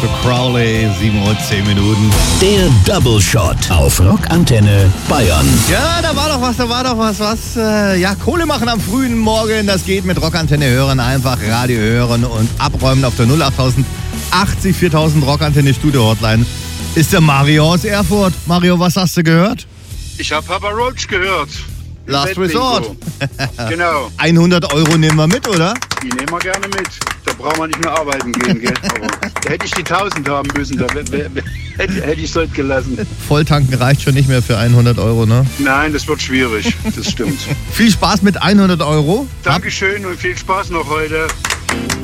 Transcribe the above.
Dr. Crowley, 7:10 Uhr. Der Double Shot auf Rockantenne Bayern. Ja, da war doch was. Ja, Kohle machen am frühen Morgen, das geht mit Rockantenne hören, einfach Radio hören und abräumen auf der 08000 80 4000 Rockantenne Studio Hotline. Ist der Mario aus Erfurt. Mario, was hast du gehört? Ich habe Papa Roach gehört. Last Resort. Genau. 100 € nehmen wir mit, oder? Die nehmen wir gerne mit. Da brauchen wir nicht mehr arbeiten gehen, gell? Aber da hätte ich die 1000 haben müssen, da hätte ich es heute gelassen. Volltanken reicht schon nicht mehr für 100 €, ne? Nein, das wird schwierig, das stimmt. Viel Spaß mit 100 €. Dankeschön und viel Spaß noch heute.